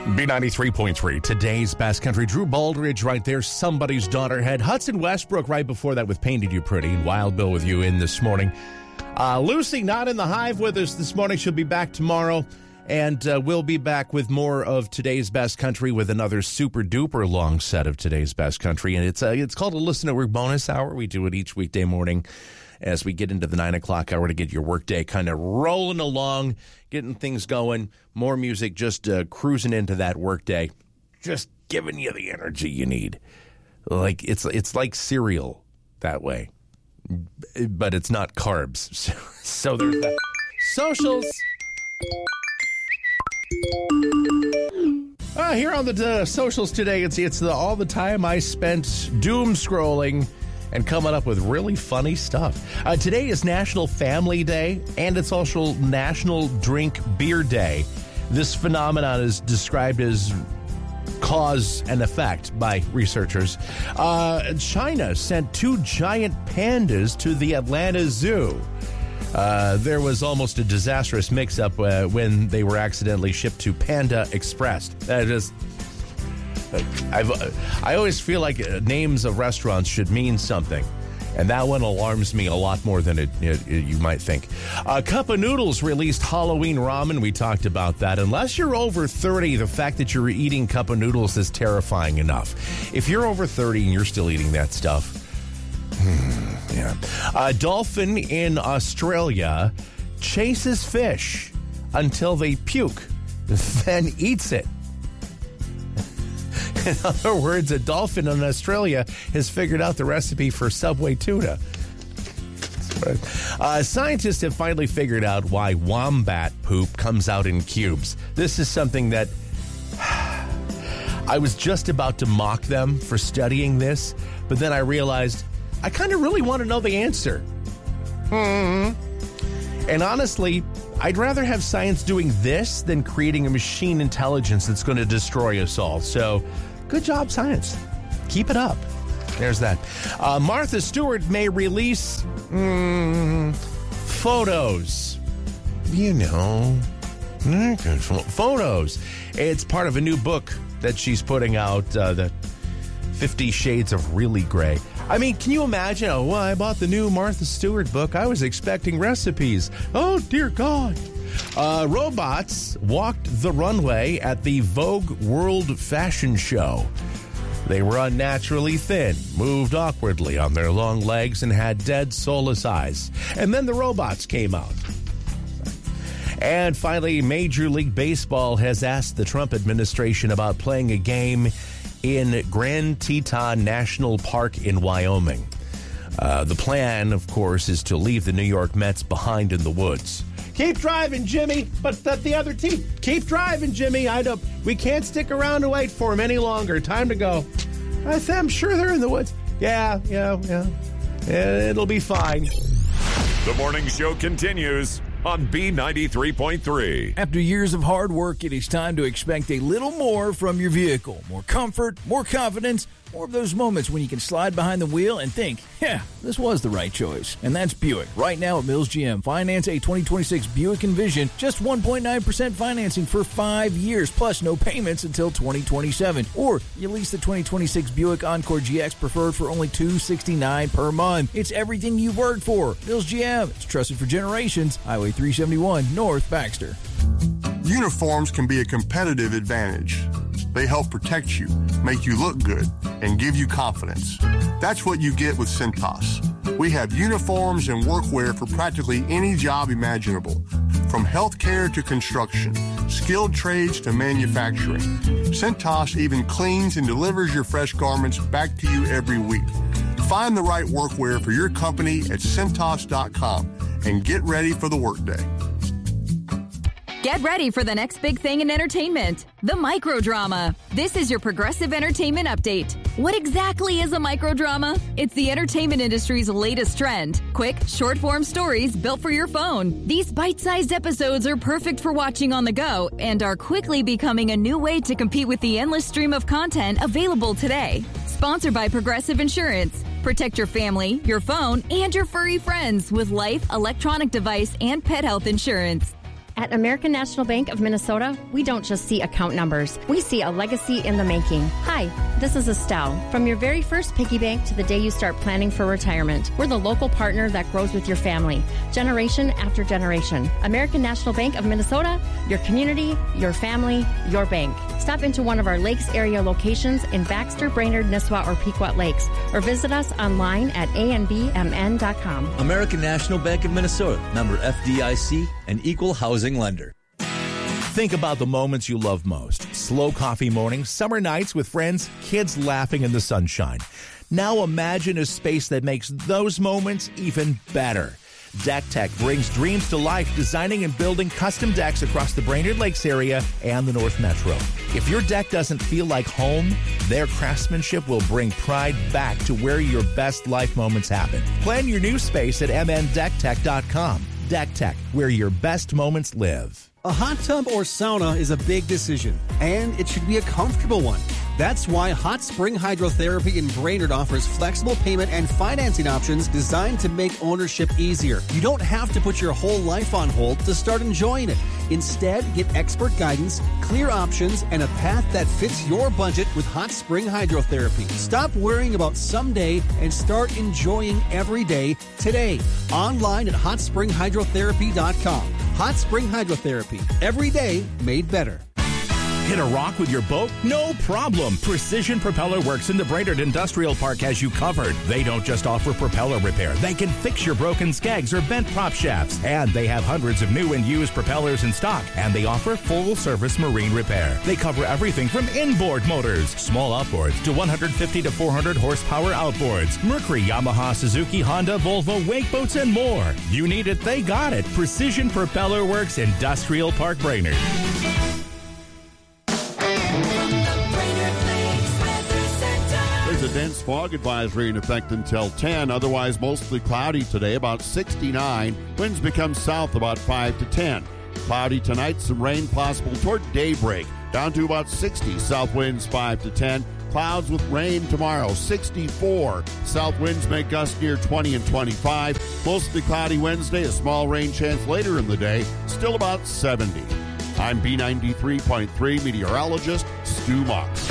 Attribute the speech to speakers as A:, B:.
A: B93.3, today's best country. Drew Baldridge right there, somebody's daughter head. Hudson Westbrook right before that with Painted You Pretty. And Wild Bill with you in this morning. Lucy not in the hive with us this morning. She'll be back tomorrow. And we'll be back with more of today's best country with another super duper long set of today's best country. And it's called a Listen to Work bonus hour. We do it each weekday morning as we get into the 9 o'clock hour to get your workday kind of rolling along, getting things going. More music, just cruising into that workday, just giving you the energy you need. Like it's like cereal that way, but it's not carbs. So there's that. Socials. Here on the socials today, it's all the time I spent doom scrolling and coming up with really funny stuff. Today is National Family Day, and it's also National Drink Beer Day. This phenomenon is described as cause and effect by researchers. China sent 2 giant pandas to the Atlanta Zoo. There was almost a disastrous mix-up when they were accidentally shipped to Panda Express. I always feel like names of restaurants should mean something, and that one alarms me a lot more than you might think. Cup of Noodles released Halloween ramen. We talked about that. Unless you're over 30, the fact that you're eating Cup of Noodles is terrifying enough. If you're over 30 and you're still eating that stuff, yeah. A dolphin in Australia chases fish until they puke, then eats it. In other words, a dolphin in Australia has figured out the recipe for Subway tuna. Scientists have finally figured out why wombat poop comes out in cubes. This is something that I was just about to mock them for studying this, but then I realized I kind of really want to know the answer. And honestly, I'd rather have science doing this than creating a machine intelligence that's going to destroy us all. So, good job, science. Keep it up. There's that. Martha Stewart may release photos. You know, photos. It's part of a new book that she's putting out, the 50 Shades of Really Gray. I mean, can you imagine? Oh, well, I bought the new Martha Stewart book. I was expecting recipes. Oh, dear God. Robots walked the runway at the Vogue World Fashion Show. They were unnaturally thin, moved awkwardly on their long legs, and had dead, soulless eyes. And then the robots came out. And finally, Major League Baseball has asked the Trump administration about playing a game in Grand Teton National Park in Wyoming. The plan, of course, is to leave the New York Mets behind in the woods. Keep driving, Jimmy, but the other team. Keep driving, Jimmy. We can't stick around to wait for him any longer. Time to go. I'm sure they're in the woods. Yeah. It'll be fine.
B: The morning show continues on B93.3.
C: After years of hard work, it is time to expect a little more from your vehicle. More comfort, more confidence, more of those moments when you can slide behind the wheel and think, yeah, this was the right choice. And that's Buick. Right now at Mills GM, finance a 2026 Buick Envision, just 1.9% financing for 5 years, plus no payments until 2027. Or you lease the 2026 Buick Encore GX Preferred for only $269 per month. It's everything you've worked for. Mills GM, it's trusted for generations. Highway 371 North Baxter.
D: Uniforms can be a competitive advantage. They help protect you, make you look good, and give you confidence. That's what you get with Cintas. We have uniforms and workwear for practically any job imaginable, from healthcare to construction, skilled trades to manufacturing. Cintas even cleans and delivers your fresh garments back to you every week. Find the right workwear for your company at Cintas.com and get ready for the workday.
E: Get ready for the next big thing in entertainment, the microdrama. This is your Progressive Entertainment Update. What exactly is a microdrama? It's the entertainment industry's latest trend. Quick, short-form stories built for your phone. These bite-sized episodes are perfect for watching on the go and are quickly becoming a new way to compete with the endless stream of content available today. Sponsored by Progressive Insurance. Protect your family, your phone, and your furry friends with life, electronic device, and pet health insurance.
F: At American National Bank of Minnesota, we don't just see account numbers. We see a legacy in the making. Hi, this is Estelle. From your very first piggy bank to the day you start planning for retirement, we're the local partner that grows with your family, generation after generation. American National Bank of Minnesota, your community, your family, your bank. Stop into one of our Lakes area locations in Baxter, Brainerd, Nisswa, or Pequot Lakes, or visit us online at anbmn.com.
G: American National Bank of Minnesota, member FDIC, an equal housing lender.
A: Think about the moments you love most. Slow coffee mornings, summer nights with friends, kids laughing in the sunshine. Now imagine a space that makes those moments even better. Deck Tech brings dreams to life, designing and building custom decks across the Brainerd Lakes area and the North Metro. If your deck doesn't feel like home, their craftsmanship will bring pride back to where your best life moments happen. Plan your new space at mndecktech.com. Deck Tech, where your best moments live.
H: A hot tub or sauna is a big decision, and it should be a comfortable one. That's why Hot Spring Hydrotherapy in Brainerd offers flexible payment and financing options designed to make ownership easier. You don't have to put your whole life on hold to start enjoying it. Instead, get expert guidance, clear options, and a path that fits your budget with Hot Spring Hydrotherapy. Stop worrying about someday and start enjoying every day today. Online at hotspringhydrotherapy.com. Hot Spring Hydrotherapy. Every day made better.
I: Hit a rock with your boat? No problem. Precision Propeller Works in the Brainerd Industrial Park has you covered. They don't just offer propeller repair. They can fix your broken skegs or bent prop shafts. And they have hundreds of new and used propellers in stock. And they offer full-service marine repair. They cover everything from inboard motors, small outboards, to 150 to 400 horsepower outboards. Mercury, Yamaha, Suzuki, Honda, Volvo, wake boats, and more. You need it, they got it. Precision Propeller Works, Industrial Park, Brainerd.
J: There's a dense fog advisory in effect until 10. Otherwise, mostly cloudy today, about 69. Winds become south about 5 to 10. Cloudy tonight, some rain possible toward daybreak. Down to about 60. South winds 5 to 10. Clouds with rain tomorrow, 64. South winds may gust near 20 and 25. Mostly cloudy Wednesday, a small rain chance later in the day, still about 70. I'm B93.3 meteorologist Stu Mox.